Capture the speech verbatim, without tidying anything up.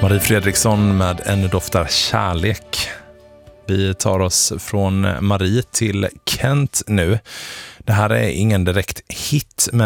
Marie Fredriksson med En doftar kärlek. Vi tar oss från Marie till Kent nu. Det här är ingen direkt hit, men